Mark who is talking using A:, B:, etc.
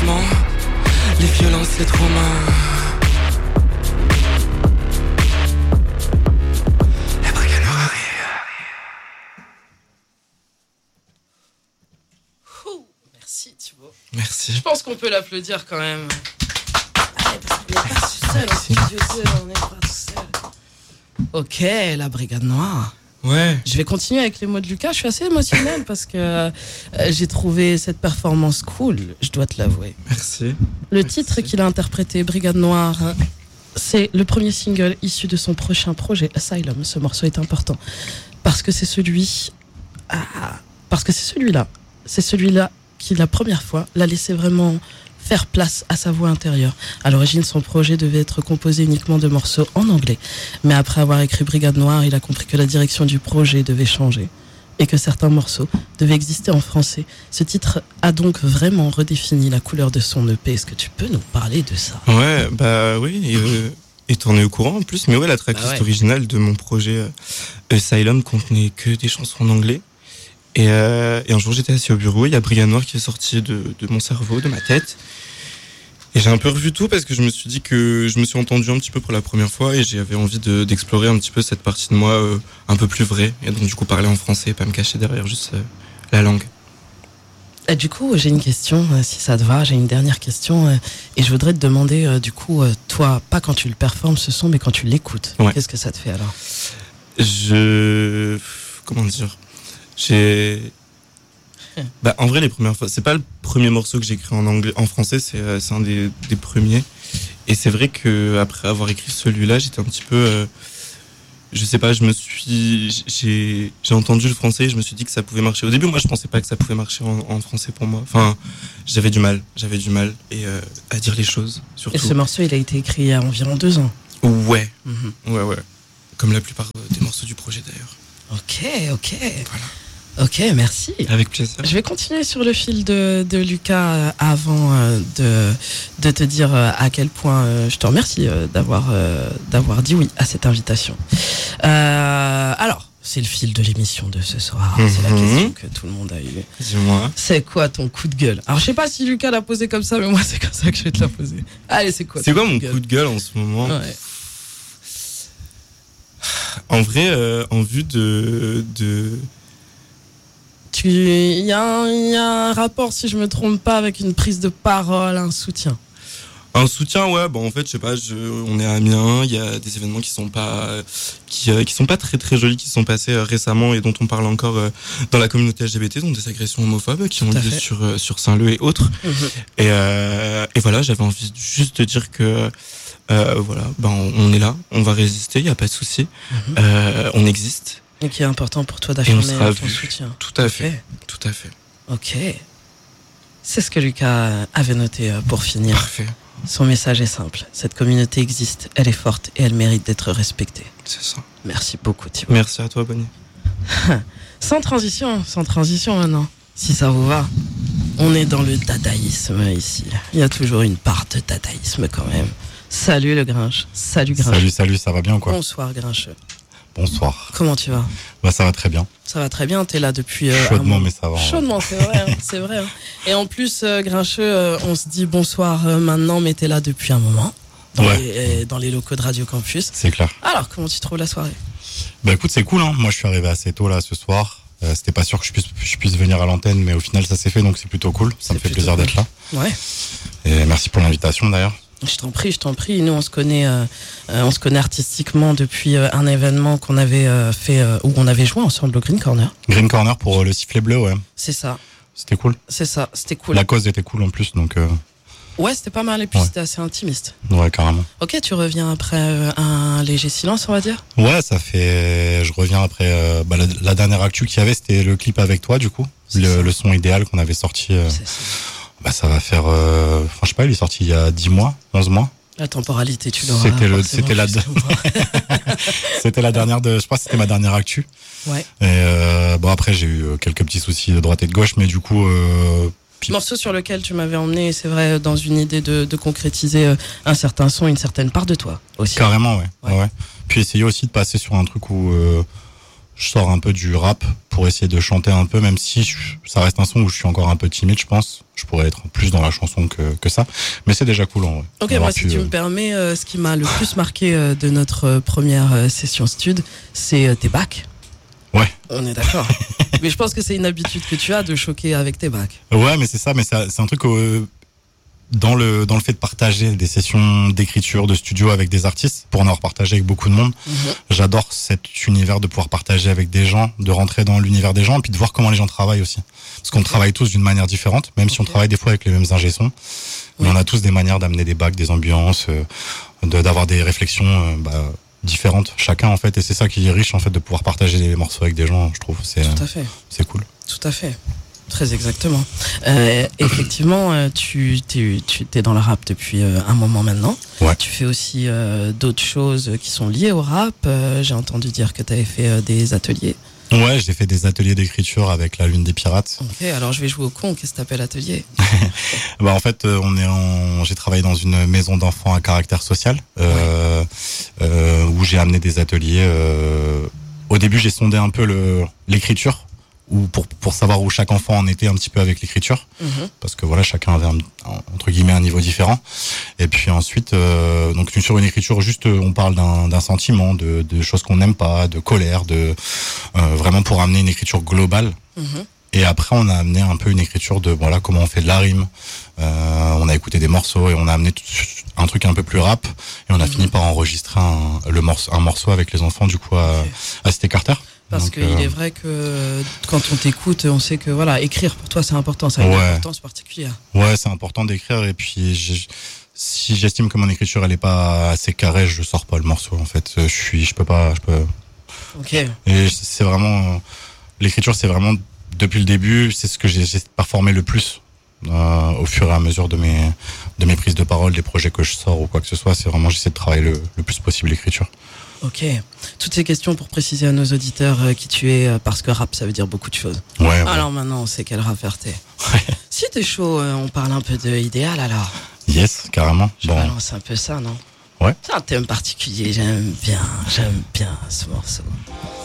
A: uniquement les violences, les traumas. La brigade noire arrive.
B: Merci Thibaut.
A: Merci.
B: Je pense qu'on peut l'applaudir quand même. Allez, parce qu'on n'est pas tout seul en studio 2, on n'est pas tout seul. Ok, la brigade noire.
A: Ouais.
B: Je vais continuer avec les mots de Lucas. Je suis assez émotionnelle parce que j'ai trouvé cette performance cool, je dois te l'avouer.
A: Merci.
B: Le titre qu'il a interprété, Brigade Noire, c'est le premier single issu de son prochain projet, Asylum. Ce morceau est important parce que c'est celui-là. C'est celui-là qui, la première fois, l'a laissé vraiment faire place à sa voix intérieure. À l'origine, son projet devait être composé uniquement de morceaux en anglais. Mais après avoir écrit Brigade Noire, il a compris que la direction du projet devait changer et que certains morceaux devaient exister en français. Ce titre a donc vraiment redéfini la couleur de son EP. Est-ce que tu peux nous parler de ça ?
A: Ouais, bah oui, et t'en es au courant en plus. Mais ouais, la tracklist originale de mon projet Asylum contenait que des chansons en anglais. Et un jour, j'étais assis au bureau, il y a Brigade Noire qui est sorti de mon cerveau, de ma tête. Et j'ai un peu revu tout parce que je me suis dit que je me suis entendu un petit peu pour la première fois et j'avais envie d'explorer un petit peu cette partie de moi un peu plus vraie. Et donc, du coup, parler en français et pas me cacher derrière juste la langue.
B: Et du coup, j'ai une question, si ça te va, j'ai une dernière question. Et je voudrais te demander, du coup, toi, pas quand tu le performes ce son, mais quand tu l'écoutes, qu'est-ce que ça te fait alors ?
A: Comment dire ? En vrai, les premières fois, c'est pas le premier morceau que j'ai écrit en français, c'est un des premiers. Et c'est vrai que après avoir écrit celui-là, j'étais un petit peu, je sais pas, j'ai entendu le français et je me suis dit que ça pouvait marcher. Au début, moi, je pensais pas que ça pouvait marcher en français pour moi. Enfin, j'avais du mal et à dire les choses. Surtout.
B: Et ce morceau, il a été écrit il y a environ 2 ans.
A: Ouais, ouais. Comme la plupart des morceaux du projet d'ailleurs.
B: Ok.
A: Voilà.
B: Ok, merci.
A: Avec plaisir.
B: Je vais continuer sur le fil de Lucas avant de te dire à quel point je te remercie d'avoir dit oui à cette invitation. Alors, c'est le fil de l'émission de ce soir. C'est la question que tout le monde a eue.
A: Dis-moi.
B: C'est quoi ton coup de gueule ? Alors, je sais pas si Lucas l'a posé comme ça, mais moi, c'est comme ça que je vais te la poser. Allez, c'est quoi
A: mon coup de gueule en ce moment ?
B: Ouais.
A: En vrai, en vue de...
B: Il y a un rapport, si je me trompe pas, avec une prise de parole, un soutien.
A: Un soutien, ouais. Bon, en fait, je sais pas. On est à Amiens. Il y a des événements qui sont pas très très jolis, qui sont passés récemment et dont on parle encore dans la communauté LGBT, donc des agressions homophobes qui ont lieu sur Saint-Leu et autres. Et voilà, j'avais envie juste de dire que on est là, on va résister. Il y a pas de souci. On existe.
B: Et qui est important pour toi d'affirmer ton soutien.
A: Tout à fait.
B: Ok. C'est ce que Lucas avait noté pour finir.
A: Parfait.
B: Son message est simple. Cette communauté existe, elle est forte et elle mérite d'être respectée.
A: C'est ça.
B: Merci beaucoup, Thibaut.
A: Merci à toi, Bonnie.
B: Sans transition maintenant. Si ça vous va. On est dans le dadaïsme ici. Il y a toujours une part de dadaïsme quand même. Salut le Grinch. Salut Grinch.
C: Salut, ça va bien quoi ?
B: Bonsoir Grincheux.
C: Bonsoir.
B: Comment tu vas ?
C: Ça va très bien.
B: Ça va très bien, t'es là depuis...
C: Chaudement, mais ça va.
B: Chaudement, c'est vrai, c'est vrai. Hein. Et en plus, Grincheux, on se dit bonsoir maintenant, mais t'es là depuis un moment, dans les locaux de Radio Campus.
C: C'est clair.
B: Alors, comment tu trouves la soirée ?
C: Écoute, c'est cool, hein. Moi, je suis arrivé assez tôt là ce soir. C'était pas sûr que je puisse venir à l'antenne, mais au final, ça s'est fait, donc c'est plutôt cool. Ça me fait plaisir d'être là.
B: Ouais.
C: Et merci pour l'invitation, d'ailleurs.
B: Je t'en prie. Nous, on se connaît artistiquement depuis un événement qu'on avait fait où on avait joué ensemble au Green Corner.
C: Green Corner pour le sifflet bleu, ouais.
B: C'est ça.
C: C'était cool.
B: C'est ça, c'était cool.
C: La cause était cool en plus, donc.
B: Ouais, c'était pas mal et puis c'était assez intimiste.
C: Ouais, carrément.
B: Ok, tu reviens après un léger silence, on va dire.
C: Ouais, je reviens après la dernière actu qu'il y avait, c'était le clip avec toi, du coup. Le son idéal qu'on avait sorti.
B: C'est ça.
C: Ça va faire, je sais pas, il est sorti il y a 10 mois, 11 mois.
B: La temporalité, tu l'auras.
C: C'était la dernière je crois que c'était ma dernière actu.
B: Ouais.
C: Et après j'ai eu quelques petits soucis de droite et de gauche, mais du coup.
B: Morceau sur lequel tu m'avais emmené, c'est vrai, dans une idée de concrétiser un certain son, une certaine part de toi aussi.
C: Carrément, ouais. Puis essayer aussi de passer sur un truc où je sors un peu du rap pour essayer de chanter un peu, même si ça reste un son où je suis encore un peu timide, je pense. Je pourrais être plus dans la chanson que ça, mais c'est déjà cool en vrai.
B: Ok, moi si tu me permets, ce qui m'a le plus marqué de notre première session stud, c'est tes bacs.
C: Ouais.
B: On est d'accord. Mais je pense que c'est une habitude que tu as de choquer avec tes bacs.
C: Ouais, mais c'est ça, mais c'est un truc dans le fait de partager des sessions d'écriture, de studio avec des artistes, pour en avoir partagé avec beaucoup de monde. J'adore cet univers de pouvoir partager avec des gens, de rentrer dans l'univers des gens, et puis de voir comment les gens travaillent aussi. Parce qu'on travaille tous d'une manière différente, même si on travaille des fois avec les mêmes ingé-sons. Mais on a tous des manières d'amener des bacs, des ambiances, d'avoir des réflexions différentes chacun en fait. Et c'est ça qui est riche en fait, de pouvoir partager des morceaux avec des gens, je trouve.
B: Tout à fait.
C: C'est cool.
B: Tout à fait. Très exactement. Effectivement, tu t'es dans le rap depuis un moment maintenant.
C: Ouais.
B: Tu fais aussi d'autres choses qui sont liées au rap. J'ai entendu dire que tu avais fait des ateliers.
C: Ouais, j'ai fait des ateliers d'écriture avec la Lune des Pirates.
B: Ok, alors je vais jouer au con. Qu'est-ce que t'appelles atelier?
C: En fait, j'ai travaillé dans une maison d'enfants à caractère social, où j'ai amené des ateliers. Au début, j'ai sondé un peu l'écriture, ou pour savoir où chaque enfant en était un petit peu avec l'écriture, parce que voilà, chacun avait entre guillemets un niveau différent. Et puis ensuite, donc sur une écriture, juste on parle d'un sentiment, de choses qu'on n'aime pas, de colère, vraiment pour amener une écriture globale. Et après, on a amené un peu une écriture de voilà comment on fait de la rime. On a écouté des morceaux et on a amené un truc un peu plus rap. Et on a fini par enregistrer un morceau avec les enfants du coup à Cité Carter.
B: Parce qu'il est vrai que quand on t'écoute, on sait que voilà, écrire pour toi c'est important, ça a une importance particulière. Ouais,
C: c'est important d'écrire et puis si j'estime que mon écriture elle est pas assez carrée, je sors pas le morceau en fait. Je peux pas.
B: Ok.
C: Et c'est vraiment l'écriture, c'est vraiment depuis le début, c'est ce que j'ai performé le plus au fur et à mesure de mes prises de parole, des projets que je sors ou quoi que ce soit. C'est vraiment j'essaie de travailler le plus possible l'écriture.
B: Ok. Toutes ces questions pour préciser à nos auditeurs qui tu es, parce que rap, ça veut dire beaucoup de choses.
C: Ouais.
B: Alors maintenant, on sait quel rappeur t'es. Si t'es chaud, on parle un peu de Idéal alors.
C: Yes, carrément.
B: Je balance un peu ça, non?
C: Ouais.
B: C'est un thème particulier, j'aime bien ce morceau.